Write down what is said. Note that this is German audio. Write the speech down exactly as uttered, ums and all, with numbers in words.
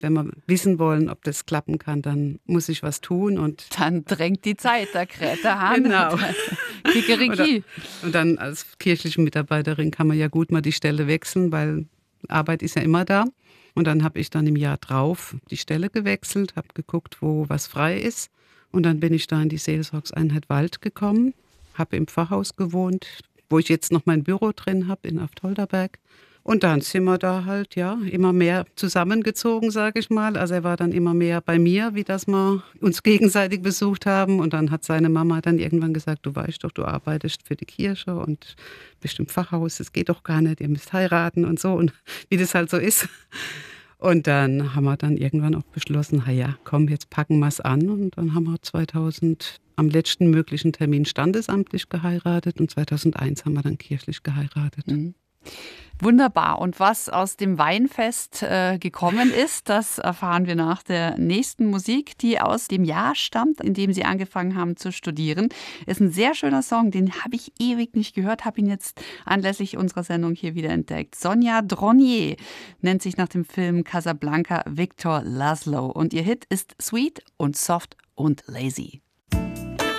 wenn wir wissen wollen, ob das klappen kann, dann muss ich was tun. Und dann drängt die Zeit, da kräht der Hahn. Genau. Kikeriki. Und dann als kirchliche Mitarbeiterin kann man ja gut mal die Stelle wechseln, weil Arbeit ist ja immer da. Und dann habe ich dann im Jahr drauf die Stelle gewechselt, habe geguckt, wo was frei ist. Und dann bin ich da in die Seelsorgseinheit Wald gekommen, habe im Pfarrhaus gewohnt, wo ich jetzt noch mein Büro drin habe in Aftolderberg. Und dann sind wir da halt ja immer mehr zusammengezogen, sage ich mal. Also er war dann immer mehr bei mir, wie dass wir uns gegenseitig besucht haben. Und dann hat seine Mama dann irgendwann gesagt, du weißt doch, du arbeitest für die Kirche und bist im Pfarrhaus, das geht doch gar nicht, ihr müsst heiraten und so. Und wie das halt so ist. Und dann haben wir dann irgendwann auch beschlossen, na ja, komm, jetzt packen wir es an. Und dann haben wir zweitausend am letzten möglichen Termin standesamtlich geheiratet und zweitausendeins haben wir dann kirchlich geheiratet. Mhm. Wunderbar. Und was aus dem Weinfest äh, gekommen ist, das erfahren wir nach der nächsten Musik, die aus dem Jahr stammt, in dem Sie angefangen haben zu studieren. Ist ein sehr schöner Song, den habe ich ewig nicht gehört, habe ihn jetzt anlässlich unserer Sendung hier wieder entdeckt. Sonja Dronnier nennt sich nach dem Film Casablanca Victor Laszlo und ihr Hit ist Sweet und Soft und Lazy.